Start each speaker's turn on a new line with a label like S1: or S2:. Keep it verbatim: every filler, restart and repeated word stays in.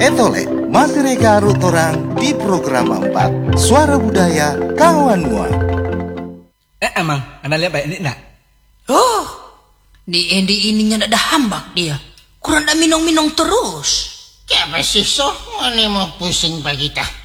S1: Etole, materi garut orang di program empat Suara Budaya Kawanua.
S2: Eh emang, Anda lihat baik ini enggak?
S3: Oh, di Endi ininya ada hambak dia. Kurang dah minong-minong terus.
S4: Siapa sih so? Ini mau pusing pak kita.